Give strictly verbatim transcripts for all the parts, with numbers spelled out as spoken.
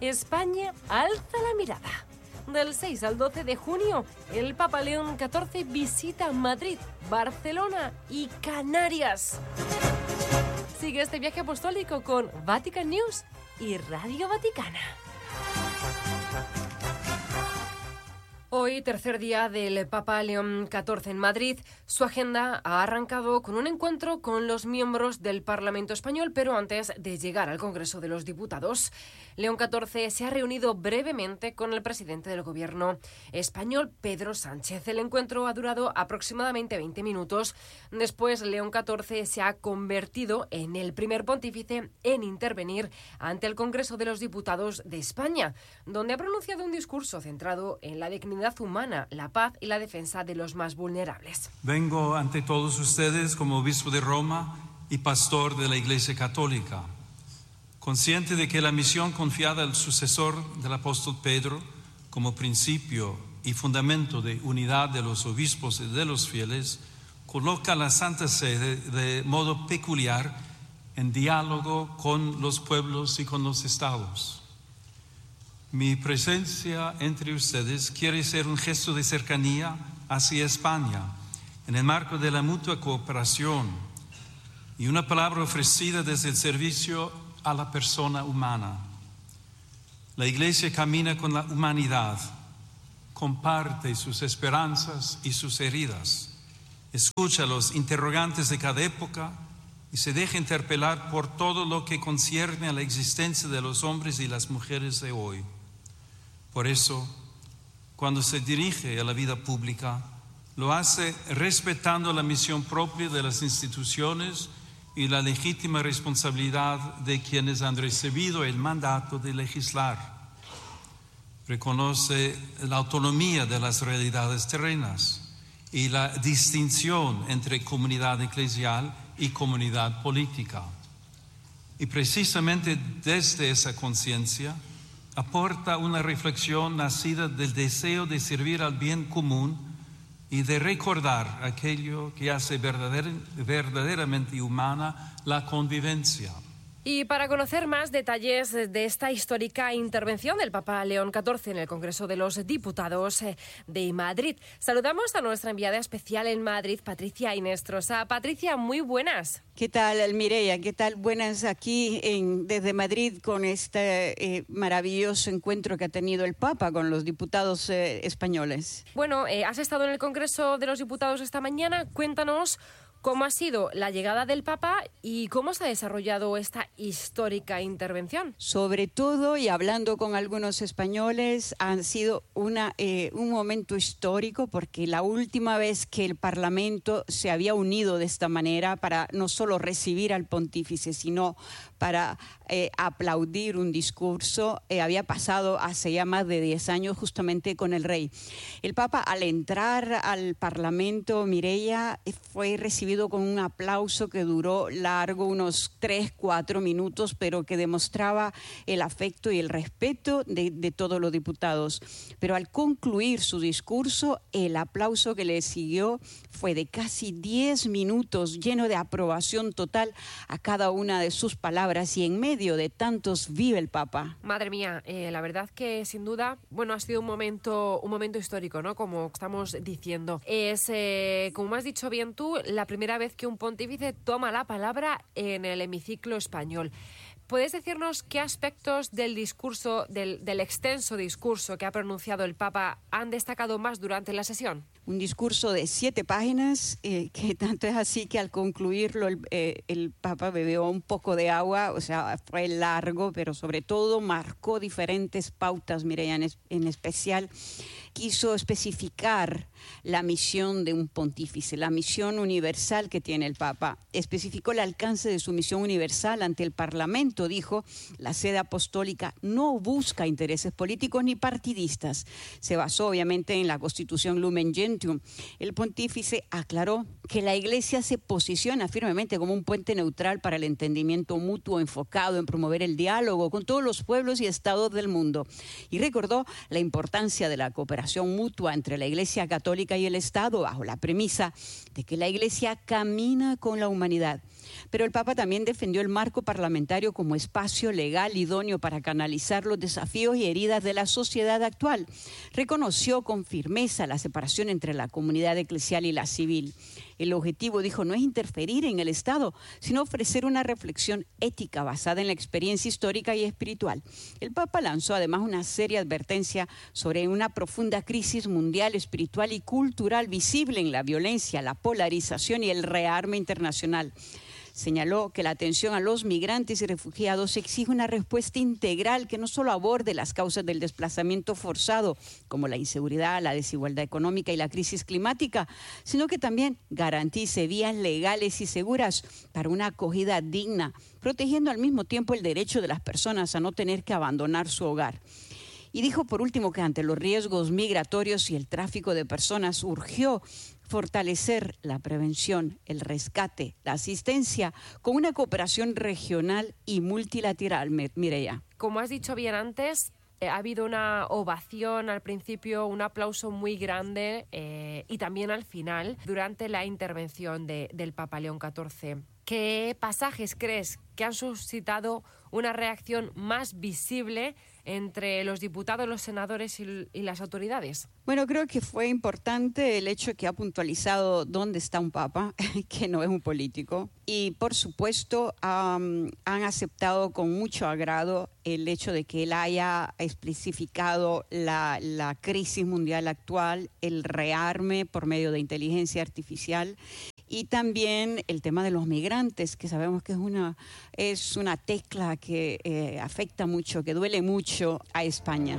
España alza la mirada. Del seis al doce de junio, el Papa León catorce visita Madrid, Barcelona y Canarias. Sigue este viaje apostólico con Vatican News y Radio Vaticana. Hoy, tercer día del Papa León catorce en Madrid, su agenda ha arrancado con un encuentro con los miembros del Parlamento español, pero antes de llegar al Congreso de los Diputados, León catorce se ha reunido brevemente con el presidente del gobierno español, Pedro Sánchez. El encuentro ha durado aproximadamente veinte minutos. Después, León catorce se ha convertido en el primer pontífice en intervenir ante el Congreso de los Diputados de España, donde ha pronunciado un discurso centrado en la dignidad humana, la paz y la defensa de los más vulnerables. Vengo ante todos ustedes como obispo de Roma y pastor de la Iglesia Católica, consciente de que la misión confiada al sucesor del apóstol Pedro como principio y fundamento de unidad de los obispos y de los fieles coloca a la Santa Sede de modo peculiar en diálogo con los pueblos y con los estados. Mi presencia entre ustedes quiere ser un gesto de cercanía hacia España en el marco de la mutua cooperación y una palabra ofrecida desde el servicio a la persona humana. La Iglesia camina con la humanidad, comparte sus esperanzas y sus heridas, escucha los interrogantes de cada época y se deja interpelar por todo lo que concierne a la existencia de los hombres y las mujeres de hoy. Por eso, cuando se dirige a la vida pública, lo hace respetando la misión propia de las instituciones y la legítima responsabilidad de quienes han recibido el mandato de legislar. Reconoce la autonomía de las realidades terrenas y la distinción entre comunidad eclesial y comunidad política. Y precisamente desde esa conciencia, aporta una reflexión nacida del deseo de servir al bien común y de recordar aquello que hace verdader, verdaderamente humana la convivencia. Y para conocer más detalles de esta histórica intervención del Papa León catorce en el Congreso de los Diputados de Madrid, saludamos a nuestra enviada especial en Madrid, Patricia Inestrosa. Patricia, muy buenas. ¿Qué tal, Mireia? ¿Qué tal? Buenas aquí en, desde Madrid con este eh, maravilloso encuentro que ha tenido el Papa con los diputados eh, españoles. Bueno, eh, has estado en el Congreso de los Diputados esta mañana. Cuéntanos ¿cómo ha sido la llegada del Papa y cómo se ha desarrollado esta histórica intervención? Sobre todo, y hablando con algunos españoles, ha sido una, eh, un momento histórico porque la última vez que el Parlamento se había unido de esta manera para no solo recibir al pontífice, sino para eh, aplaudir un discurso, eh, había pasado hace ya más de diez años justamente con el rey. El Papa, al entrar al Parlamento, Mireia, fue recibido con un aplauso que duró largo, unos tres, cuatro minutos, pero que demostraba el afecto y el respeto de, de todos los diputados. Pero al concluir su discurso, el aplauso que le siguió fue de casi diez minutos, lleno de aprobación total a cada una de sus palabras, y en medio de tantos vive el Papa. Madre mía, eh, la verdad que sin duda, bueno, ha sido un momento, un momento histórico, ¿no? Como estamos diciendo. Es, eh, como has dicho bien tú, la primera primera vez que un pontífice toma la palabra en el hemiciclo español. ¿Puedes decirnos qué aspectos del discurso, del, del extenso discurso que ha pronunciado el Papa han destacado más durante la sesión? Un discurso de siete páginas, eh, que tanto es así que al concluirlo el, eh, el Papa bebió un poco de agua, o sea, fue largo, pero sobre todo marcó diferentes pautas, Mireia, en, es, en especial quiso especificar la misión de un pontífice, la misión universal que tiene el Papa. Especificó el alcance de su misión universal ante el Parlamento. Dijo, la sede apostólica no busca intereses políticos ni partidistas. Se basó obviamente en la Constitución Lumen Gentium. El pontífice aclaró que la Iglesia se posiciona firmemente como un puente neutral para el entendimiento mutuo enfocado en promover el diálogo con todos los pueblos y estados del mundo. Y recordó la importancia de la cooperación mutua entre la Iglesia Católica y el Estado bajo la premisa de que la Iglesia camina con la humanidad. Pero el Papa también defendió el marco parlamentario como espacio legal idóneo para canalizar los desafíos y heridas de la sociedad actual. Reconoció con firmeza la separación entre la comunidad eclesial y la civil. El objetivo, dijo, no es interferir en el Estado, sino ofrecer una reflexión ética basada en la experiencia histórica y espiritual. El Papa lanzó además una seria advertencia sobre una profunda crisis mundial, espiritual y cultural visible en la violencia, la polarización y el rearme internacional. Señaló que la atención a los migrantes y refugiados exige una respuesta integral que no solo aborde las causas del desplazamiento forzado, como la inseguridad, la desigualdad económica y la crisis climática, sino que también garantice vías legales y seguras para una acogida digna, protegiendo al mismo tiempo el derecho de las personas a no tener que abandonar su hogar. Y dijo por último que ante los riesgos migratorios y el tráfico de personas urgió fortalecer la prevención, el rescate, la asistencia con una cooperación regional y multilateral, Mireia. Como has dicho bien antes, eh, ha habido una ovación al principio, un aplauso muy grande eh, y también al final, durante la intervención de, del Papa León catorce. ¿Qué pasajes crees que han suscitado una reacción más visible entre los diputados, los senadores y, y las autoridades? Bueno, creo que fue importante el hecho que ha puntualizado dónde está un papa, que no es un político. Y, por supuesto, um, han aceptado con mucho agrado el hecho de que él haya especificado la, la crisis mundial actual, el rearme por medio de inteligencia artificial y también el tema de los migrantes, que sabemos que es una, es una tecla que eh, afecta mucho, que duele mucho a España.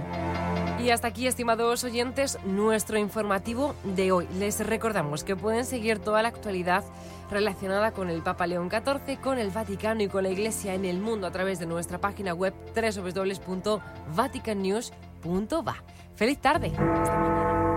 Y hasta aquí, estimados oyentes, nuestro informativo de hoy. Les recordamos que pueden seguir toda la actualidad relacionada con el Papa León catorce, con el Vaticano y con la Iglesia en el mundo a través de nuestra página web doble u doble u doble u punto vatican news punto va. ¡Feliz tarde! Hasta mañana.